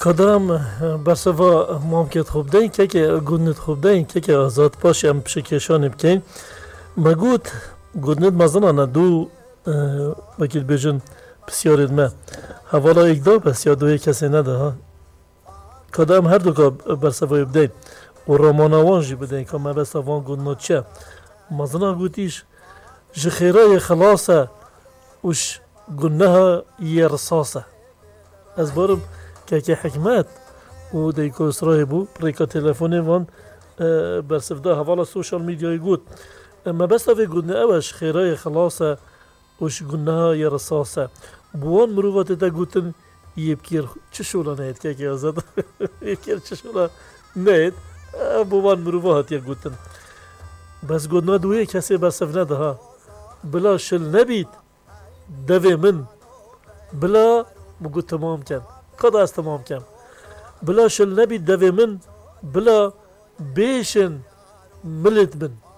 کدام برسوا ممکن خوب دین که گونت خوب دین که آزاد باشه ام پشکشان بکن مگوت گونت مزنانه دو وکیل بیجن بسیارید ما حوالا یک دو بس یا دوی کسی نده ها کدام هر دو که برسوای بدین و رامانوانجی بدین که ما بس وان گونت چه مزنا گوتیش جخیرای خلاصه وش گناها یرساسه از بارم که حکمت و دیگه اسرائیل بو پریکا تلفنی وان برسفده حوالا سوشال میدیای گود ما بس اوی گونه اوش خیرای خلاصه وش گناها یرساسه بوان مروفات تا گوتن یبکیر چشولا نهید که آزاد یبکیر چشولا نهید بوان مروفات یا گوتن بس گناه دوی کسی برسف نده ها بلا شل نبید دوی من بلا بگو تمام کن قد است تمام کن بلا شل نبید دوی من بلا بیشن ملت من